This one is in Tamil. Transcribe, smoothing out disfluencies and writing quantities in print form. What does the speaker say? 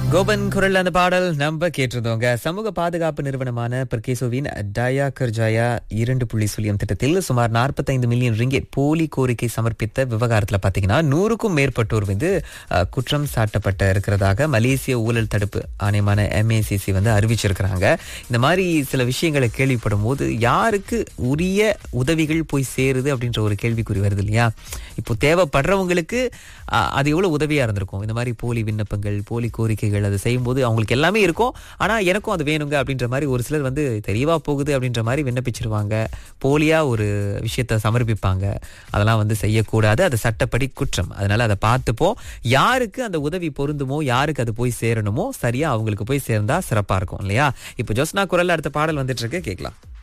கோபன் குரல் அந்த பாடல் நம்ம கேட்டிருந்தோங்க. சமூக பாதுகாப்பு நிறுவனமான பெர்கேசோவின் டயா கர்ஜாயா 2.0 திட்டத்தில் சுமார் 45 மில்லியன் ரிங்கெட் போலி கோரிக்கை சமர்ப்பித்த விவகாரத்துல பாத்தீங்கன்னா 100க்கும் மேற்பட்டோர் குற்றம் சாட்டப்பட்ட இருக்கிறதாக மலேசிய ஊழல் தடுப்பு ஆணையமான MACC அறிவிச்சிருக்கிறாங்க. இந்த மாதிரி சில விஷயங்களை கேள்விப்படும் போது யாருக்கு உரிய உதவிகள் போய் சேருது அப்படின்ற ஒரு கேள்விக்குறி வருது இல்லையா? இப்போ தேவைப்படுறவங்களுக்கு அது எவ்வளவு உதவியா இருந்திருக்கும். இந்த மாதிரி போலி விண்ணப்பங்கள், போலி கோரிக்கைகள் அது செய்யும்போது அவங்களுக்கு எல்லாமே இருக்கும். ஆனா எனக்கும் அது வேணுங்க அப்படின்ற மாதிரி ஒரு சிலர் தெரியவா போகுது அப்படின்ற மாதிரி விண்ணப்பிச்சிருவாங்க. போலியா ஒரு விஷயத்த சமர்ப்பிப்பாங்க. அதெல்லாம் செய்யக்கூடாது. அது சட்டப்படி குற்றம். அதனால அதை பார்த்துப்போம். யாருக்கு அந்த உதவி பொருந்துமோ, யாருக்கு அது போய் சேரணுமோ சரியா அவங்களுக்கு போய் சேர்ந்தா சிறப்பா இருக்கும் இல்லையா? இப்போ ஜோஸ்னா குரல்ல அடுத்த பாடல் வந்துட்டு இருக்கு, கேட்கலாம்.